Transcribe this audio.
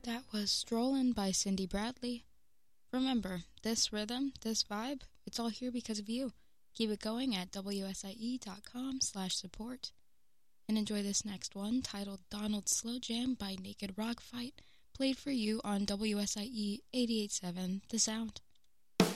That was Strollin' by Cindy Bradley. Remember, this rhythm, this vibe, it's all here because of you. Keep it going at wsie.com/support. And enjoy this next one, titled Donald's Slow Jam by Naked Rock Fight, played for you on WSIE 88.7 The Sound.